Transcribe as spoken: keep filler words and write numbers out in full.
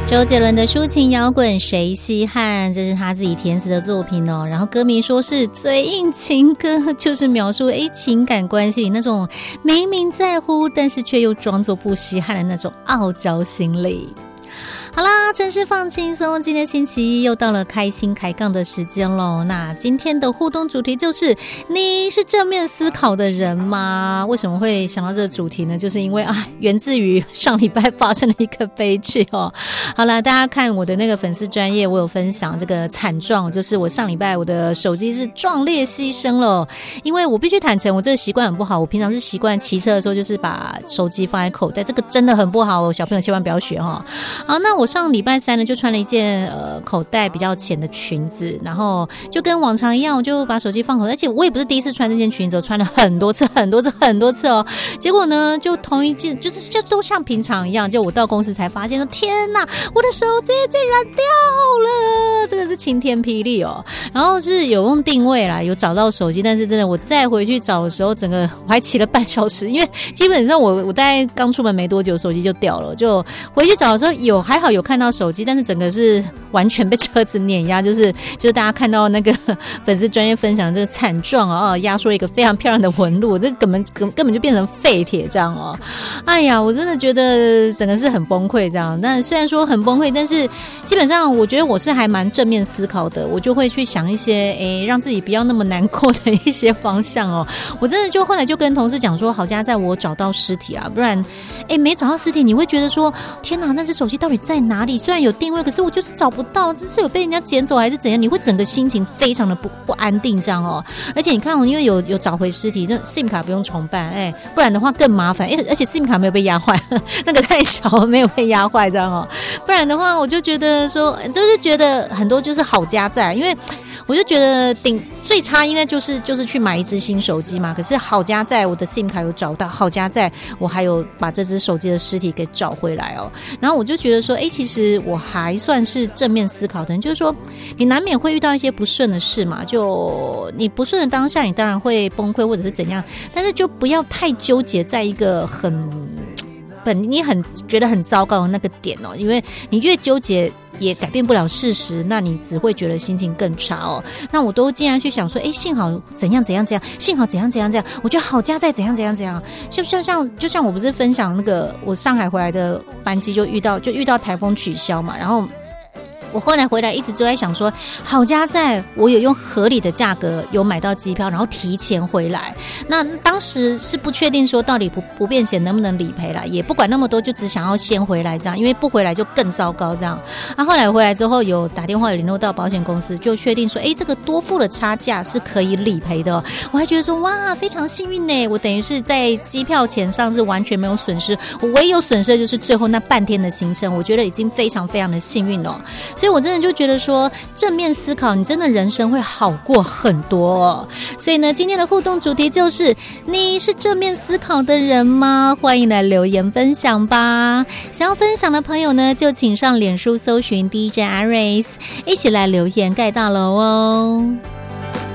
周杰伦的抒情摇滚谁稀罕，这是他自己填词的作品哦。然后歌迷说是嘴硬情歌，就是描述诶情感关系里那种明明在乎，但是却又装作不稀罕的那种傲娇心理。好啦，正式放轻松，今天星期一又到了开心开杠的时间咯。那今天的互动主题就是你是正面思考的人吗？为什么会想到这个主题呢？就是因为啊，源自于上礼拜发生的一个悲剧哦。好啦，大家看我的那个粉丝专页，我有分享这个惨状，就是我上礼拜我的手机是壮烈牺牲了。因为我必须坦诚，我这个习惯很不好，我平常是习惯骑车的时候就是把手机放在口袋，这个真的很不好哦，小朋友千万不要学哈。好，那我上礼拜三呢就穿了一件呃口袋比较浅的裙子，然后就跟往常一样，我就把手机放口袋，而且我也不是第一次穿这件裙子，我穿了很多次很多次很多次哦。结果呢就同一件就是就都像平常一样，就我到公司才发现说天哪，我的手机竟然掉了，真的是晴天霹雳哦。然后就是有用定位啦，有找到手机，但是真的我再回去找的时候，整个我还骑了半小时，因为基本上我我大概刚出门没多久手机就掉了，就回去找的时候有还好有看到手机，但是整个是完全被车子碾压，就是就是大家看到那个粉丝专业分享的这个惨状哦，压缩了一个非常漂亮的纹路，这根本根本就变成废铁这样哦。哎呀，我真的觉得整个是很崩溃这样。但虽然说很崩溃，但是基本上我觉得我是还蛮正面思考的，我就会去想一些诶让自己不要那么难过的一些方向哦。我真的就后来就跟同事讲说，好家在我找到尸体啊，不然诶没找到尸体，你会觉得说天哪，那只手机到底在哪里？虽然有定位，可是我就是找不到，这是有被人家捡走还是怎样？你会整个心情非常的不不安定这样哦。而且你看，因为有有找回尸体，这 SIM 卡不用重办，哎，不然的话更麻烦。哎，而且 SIM 卡没有被压坏，那个太小了，没有被压坏这样哦。不然的话，我就觉得说，就是觉得很多就是好家在，因为我就觉得顶最差应该就是就是去买一只新手机嘛。可是好家在我的 SIM 卡有找到，好家在我还有把这只手机的尸体给找回来哦。然后我就觉得说，哎，其实我还算是正面思考的人，就是说你难免会遇到一些不顺的事嘛，就你不顺的当下，你当然会崩溃或者是怎样，但是就不要太纠结在一个很本你很觉得很糟糕的那个点哦，因为你越纠结也改变不了事实，那你只会觉得心情更差哦。那我都竟然去想说，哎，幸好怎样怎样怎样，幸好怎样怎样怎样，我觉得好家在怎样怎样怎样。就像像就像我不是分享那个我上海回来的班机就遇到就遇到台风取消嘛，然后我后来回来一直就在想说，好家在我有用合理的价格有买到机票，然后提前回来。那当时是不确定说到底不不便险能不能理赔啦，也不管那么多，就只想要先回来这样，因为不回来就更糟糕这样。啊，后来回来之后有打电话联络到保险公司，就确定说，哎，这个多付的差价是可以理赔的。我还觉得说，哇，非常幸运呢，我等于是在机票钱上是完全没有损失，我唯一有损失的就是最后那半天的行程，我觉得已经非常非常的幸运哦。所以我真的就觉得说，正面思考，你真的人生会好过很多哦。所以呢，今天的互动主题就是，你是正面思考的人吗？欢迎来留言分享吧。想要分享的朋友呢，就请上脸书搜寻 D J Aris， 一起来留言盖大楼哦。